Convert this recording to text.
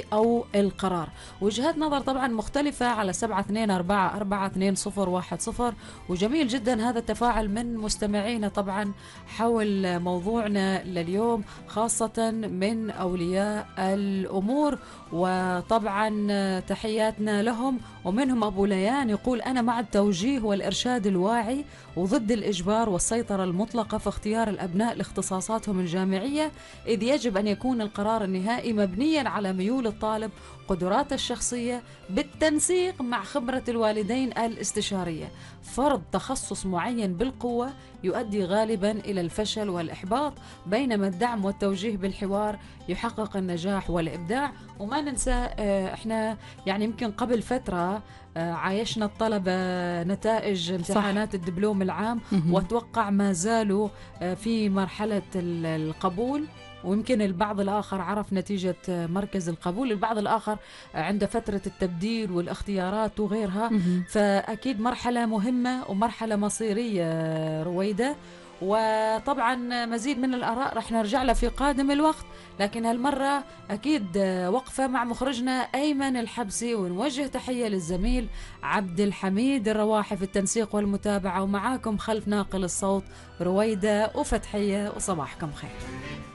الشخصي أو القرار. وجهات نظر طبعا مختلفة على 724-420-100. وجميل جدا هذا التفاعل من مستمعينا طبعا حول موضوعنا لليوم، خاصة من أولياء الأمور. وطبعا تحياتنا لهم. ومنهم أبو ليان يقول: أنا مع التوجيه والإرشاد الواعي وضد الإجبار والسيطرة المطلقة في اختيار الأبناء لاختصاصاتهم الجامعية، إذ يجب أن يكون القرار النهائي مبنيا على ميول الطالب، قدراته الشخصية، بالتنسيق مع خبرة الوالدين الاستشارية. فرض تخصص معين بالقوة يؤدي غالبا إلى الفشل والإحباط، بينما الدعم والتوجيه بالحوار يحقق النجاح والإبداع. وما ننسى احنا يعني يمكن قبل فترة عايشنا الطلبة نتائج امتحانات الدبلوم العام، واتوقع ما زالوا في مرحلة القبول، ويمكن البعض الآخر عرف نتيجة مركز القبول، البعض الآخر عنده فترة التبديل والاختيارات وغيرها. فأكيد مرحلة مهمة ومرحلة مصيرية رويدة. وطبعا مزيد من الآراء رح نرجع له في قادم الوقت، لكن هالمرة أكيد وقفة مع مخرجنا أيمن الحبسي، ونوجه تحية للزميل عبد الحميد الرواحي في التنسيق والمتابعة، ومعاكم خلف ناقل الصوت رويدة وفتحية، وصباحكم خير.